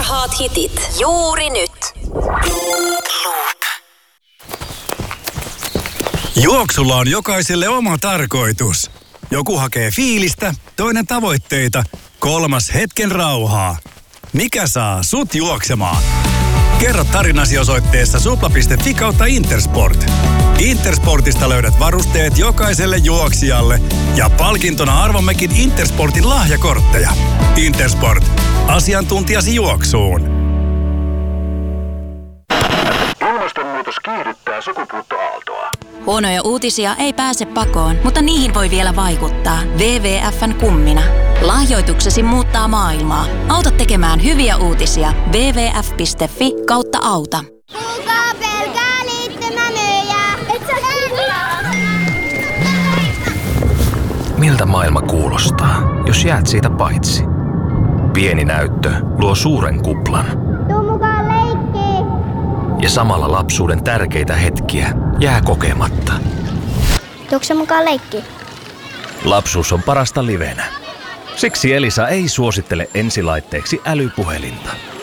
Parhaat hitit juuri nyt. Juoksulla on jokaiselle oma tarkoitus. Joku hakee fiilistä, toinen tavoitteita, kolmas hetken rauhaa. Mikä saa sut juoksemaan? Kerro tarinasi osoitteessa supla.fi/Intersport. Intersportista löydät varusteet jokaiselle juoksijalle ja palkintona arvommekin Intersportin lahjakortteja. Intersport. Asiantuntijasi juoksuun. Ilmastonmuutos kiihdyttää sukupuuttoaaltoa. Huonoja uutisia ei pääse pakoon, mutta niihin voi vielä vaikuttaa. WWF:n kummina. Lahjoituksesi muuttaa maailmaa. Auta tekemään hyviä uutisia. wwf.fi/auta. Kuka pelkää liittymämyyjää? Et sä Miltä maailma kuulostaa, jos jäät siitä paitsi? Pieni näyttö luo suuren kuplan. Tuu mukaan leikkiin. Ja samalla lapsuuden tärkeitä hetkiä jää kokematta. Tuukse mukaan leikkiin? Lapsuus on parasta livenä. Siksi Elisa ei suosittele ensilaitteeksi älypuhelinta.